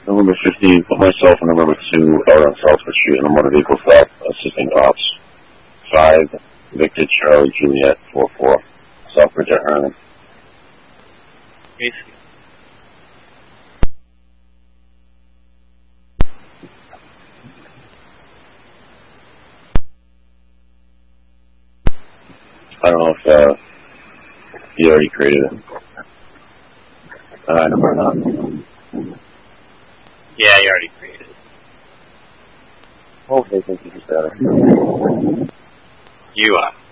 November 15th, put myself in November 2 out on Southwood Street in a motor vehicle stop, assisting cops. 5, Victor Charlie Juliet 44, Southbridge at Herman. I don't know if he already created it. Number or not. Yeah, he already created it. Okay, thank you for that. You are.